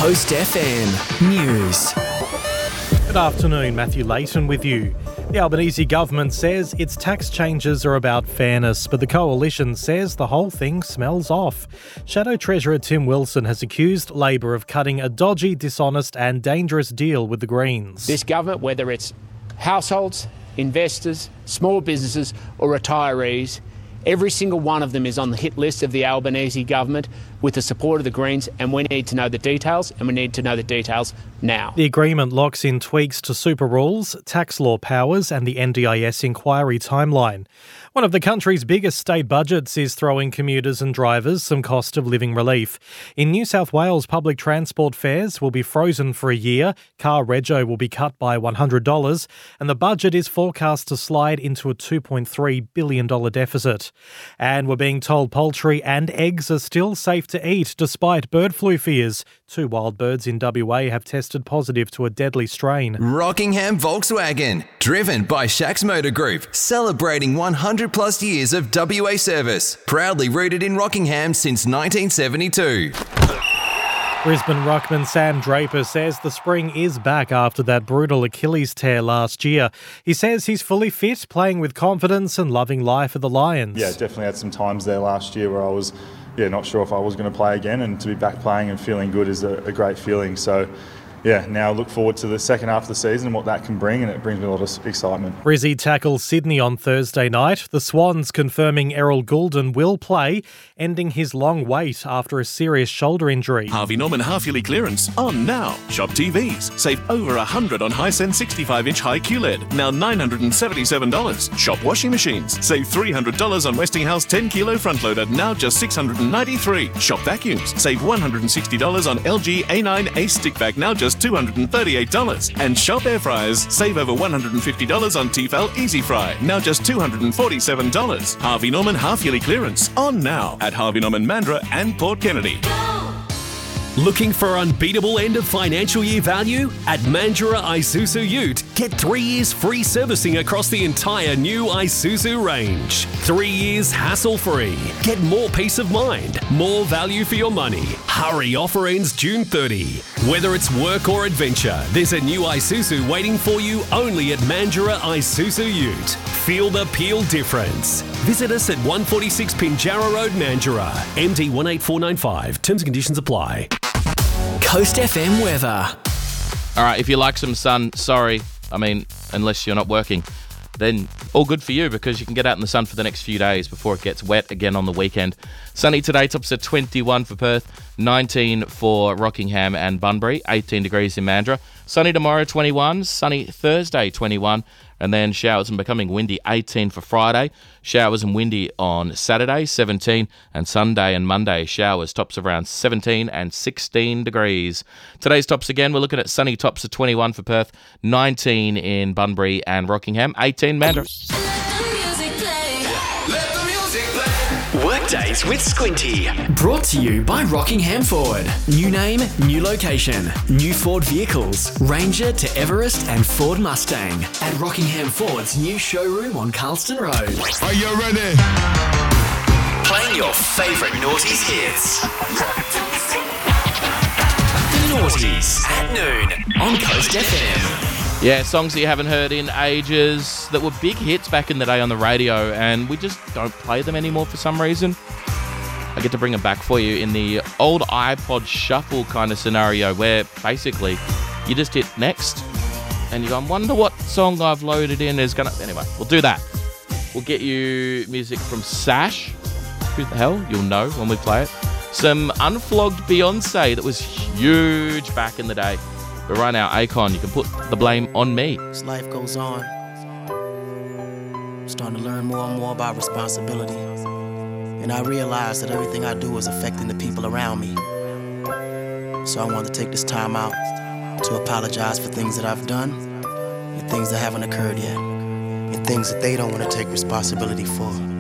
Coast FM News. Good afternoon, Matthew Layton with you. The Albanese government says its tax changes are about fairness, but the coalition says the whole thing smells off. Shadow Treasurer Tim Wilson has accused Labor of cutting a dodgy, dishonest and dangerous deal with the Greens. This government, whether it's households, investors, small businesses or retirees, every single one of them is on the hit list of the Albanese government with the support of the Greens, and we need to know the details, and we need to know the details now. The agreement locks in tweaks to super rules, tax law powers and the NDIS inquiry timeline. One of the country's biggest state budgets is throwing commuters and drivers some cost of living relief. In New South Wales, public transport fares will be frozen for a year, car rego will be cut by $100, and the budget is forecast to slide into a $2.3 billion deficit. And we're being told poultry and eggs are still safe to eat despite bird flu fears. 2 wild birds in WA have tested positive to a deadly strain. Rockingham Volkswagen, driven by Shacks Motor Group, celebrating 100 plus years of WA service, proudly rooted in Rockingham since 1972. Brisbane ruckman Sam Draper says the spring is back after that brutal Achilles tear last year. He says he's fully fit, playing with confidence and loving life at the Lions. Yeah, definitely had some times there last year where I was not sure if I was going to play again, and to be back playing and feeling good is a great feeling. So now I look forward to the second half of the season and what that can bring, and it brings me a lot of excitement. Brizzy tackles Sydney on Thursday night. The Swans confirming Errol Goulden will play, ending his long wait after a serious shoulder injury. Harvey Norman half-yearly clearance on now. Shop TVs. Save over $100 on Hisense 65-inch high QLED, now $977. Shop washing machines. Save $300 on Westinghouse 10-kilo front loader, now just $693. Shop vacuums. Save $160 on LG A9 Ace stick vac, now just $238. And shop air fryers. Save over $150 on Tefal Easy Fry, now just $247. Harvey Norman half-yearly clearance on now at Harvey Norman Mandurah and Port Kennedy. Looking for unbeatable end of financial year value? At Mandurah Isuzu Ute, get 3 years free servicing across the entire new Isuzu range. 3 years hassle-free. Get more peace of mind, more value for your money. Hurry, offer ends June 30. Whether it's work or adventure, there's a new Isuzu waiting for you only at Mandurah Isuzu Ute. Feel the peel difference. Visit us at 146 Pinjarra Road, Mandurah. MD 18495. Terms and conditions apply. Coast FM weather. All right, if you like some sun, unless you're not working, then all good for you, because you can get out in the sun for the next few days before it gets wet again on the weekend. Sunny today, tops at 21 for Perth, 19 for Rockingham and Bunbury, 18 degrees in Mandurah. Sunny tomorrow, 21. Sunny Thursday, 21. And then showers and becoming windy, 18 for Friday. Showers and windy on Saturday, 17. And Sunday and Monday, showers, tops of around 17 and 16 degrees. Today's tops again, we're looking at sunny tops of 21 for Perth, 19 in Bunbury and Rockingham, 18 Mandurah. Workdays with Squinty. Brought to you by Rockingham Ford. New name, new location. New Ford vehicles. Ranger to Everest and Ford Mustang. At Rockingham Ford's new showroom on Carlston Road. Are you ready? Playing your favourite noughties hits. The Noughties at noon on Coast FM. Yeah, songs that you haven't heard in ages that were big hits back in the day on the radio, and we just don't play them anymore for some reason. I get to bring them back for you in the old iPod shuffle kind of scenario, where basically you just hit next and you go, I wonder what song I've loaded in is going to... Anyway, we'll do that. We'll get you music from Sash. Who the hell? You'll know when we play it. Some unflogged Beyonce that was huge back in the day. But right now, Akon, you can put the blame on me. As life goes on, I'm starting to learn more and more about responsibility. And I realize that everything I do is affecting the people around me. So I want to take this time out to apologize for things that I've done and things that haven't occurred yet, and things that they don't want to take responsibility for.